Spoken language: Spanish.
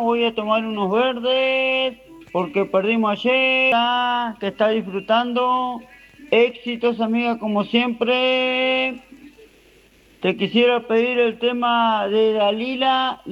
voy a tomar unos verdes porque perdimos ayer, que está disfrutando. Éxitos, amiga, como siempre. Te quisiera pedir el tema de Dalila.